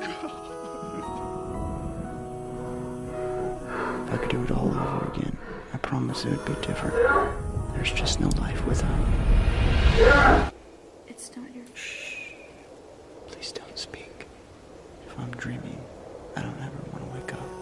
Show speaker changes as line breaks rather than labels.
If I could do it all over again, I promise it would be different. There's just no life without.
It's not your...
Shh. Please don't speak. If I'm dreaming, I don't ever